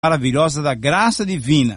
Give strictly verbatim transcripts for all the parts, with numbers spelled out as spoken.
maravilhosa da graça divina.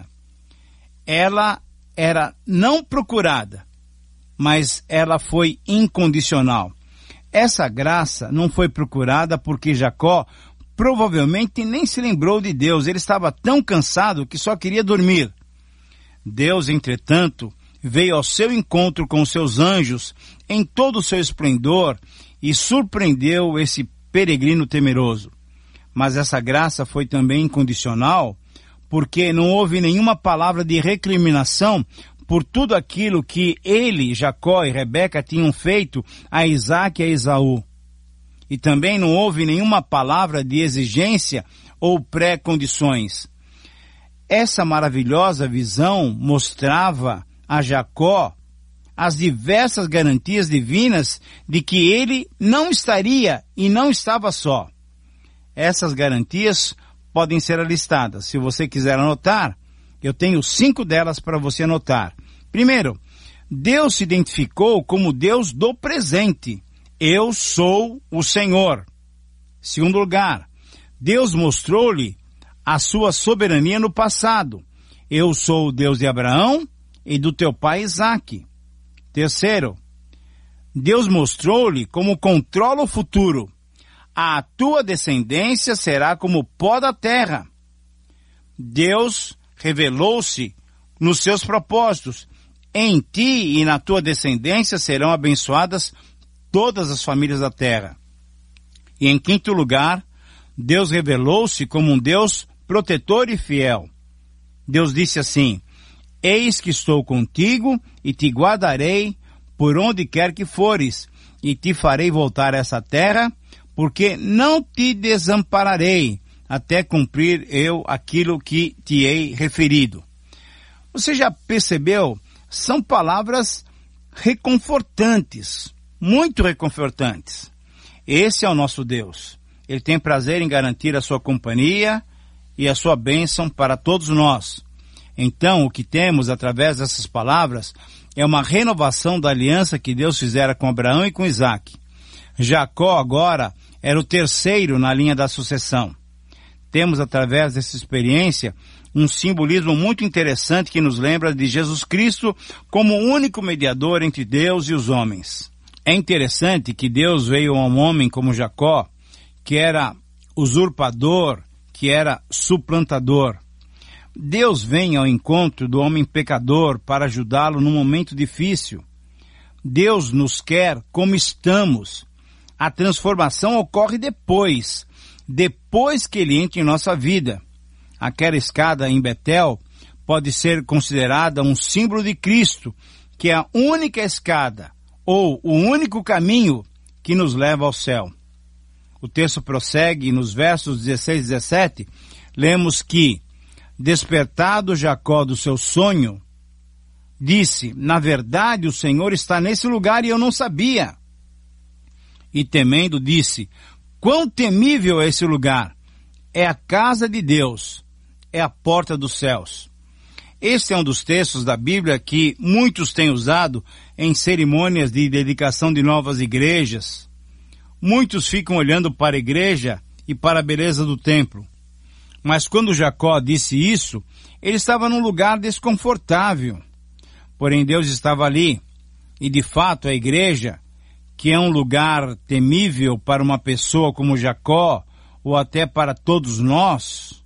Ela era não procurada, mas ela foi incondicional. Essa graça não foi procurada porque Jacó provavelmente nem se lembrou de Deus. Ele estava tão cansado que só queria dormir. Deus, entretanto, veio ao seu encontro com seus anjos em todo o seu esplendor e surpreendeu esse peregrino temeroso. Mas essa graça foi também incondicional, porque não houve nenhuma palavra de recriminação por tudo aquilo que ele, Jacó e Rebeca tinham feito a Isaac e a Esaú. E também não houve nenhuma palavra de exigência ou pré-condições. Essa maravilhosa visão mostrava a Jacó as diversas garantias divinas de que ele não estaria e não estava só. Essas garantias podem ser alistadas. Se você quiser anotar, eu tenho cinco delas para você anotar. Primeiro, Deus se identificou como Deus do presente. Eu sou o Senhor. Segundo lugar, Deus mostrou-lhe a sua soberania no passado. Eu sou o Deus de Abraão e do teu pai Isaque. Terceiro, Deus mostrou-lhe como controla o futuro. A tua descendência será como o pó da terra. Deus revelou-se nos seus propósitos. Em ti e na tua descendência serão abençoadas todas as famílias da terra. E em quinto lugar, Deus revelou-se como um Deus protetor e fiel. Deus disse assim: eis que estou contigo e te guardarei por onde quer que fores, e te farei voltar a essa terra, porque não te desampararei, até cumprir eu aquilo que te hei referido. Você já percebeu? São palavras reconfortantes, muito reconfortantes. Esse é o nosso Deus. Ele tem prazer em garantir a sua companhia e a sua bênção para todos nós. Então, o que temos através dessas palavras é uma renovação da aliança que Deus fizera com Abraão e com Isaque. Jacó agora era o terceiro na linha da sucessão. Temos através dessa experiência um simbolismo muito interessante que nos lembra de Jesus Cristo como o único mediador entre Deus e os homens. É interessante que Deus veio a um homem como Jacó, que era usurpador, que era suplantador. Deus vem ao encontro do homem pecador para ajudá-lo num momento difícil. Deus nos quer como estamos. A transformação ocorre depois, depois que ele entra em nossa vida. Aquela escada em Betel pode ser considerada um símbolo de Cristo, que é a única escada, ou o único caminho que nos leva ao céu. O texto prossegue nos versos dezesseis e dezessete, lemos que, despertado Jacó do seu sonho, disse: na verdade o Senhor está nesse lugar e eu não sabia. E temendo disse: quão temível é esse lugar! É a casa de Deus, é a porta dos céus. Este é um dos textos da Bíblia que muitos têm usado em cerimônias de dedicação de novas igrejas. Muitos ficam olhando para a igreja e para a beleza do templo. Mas quando Jacó disse isso, ele estava num lugar desconfortável. Porém Deus estava ali, e de fato a igreja, que é um lugar temível para uma pessoa como Jacó, ou até para todos nós,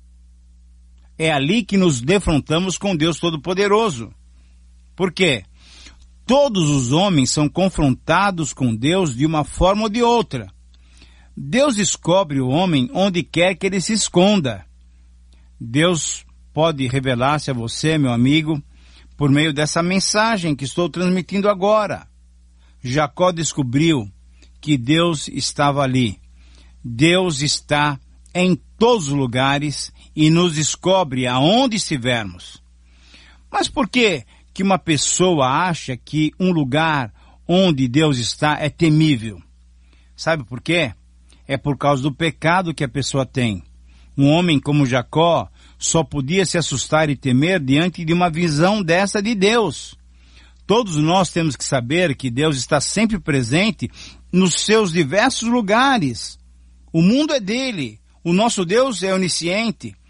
é ali que nos defrontamos com Deus Todo-Poderoso. Por quê? Todos os homens são confrontados com Deus de uma forma ou de outra. Deus descobre o homem onde quer que ele se esconda. Deus pode revelar-se a você, meu amigo, por meio dessa mensagem que estou transmitindo agora. Jacó descobriu que Deus estava ali. Deus está em todos os lugares e nos descobre aonde estivermos. Mas por que que uma pessoa acha que um lugar onde Deus está é temível? Sabe por quê? É por causa do pecado que a pessoa tem. Um homem como Jacó só podia se assustar e temer diante de uma visão dessa de Deus. Todos nós temos que saber que Deus está sempre presente nos seus diversos lugares. O mundo é dele. O nosso Deus é onisciente.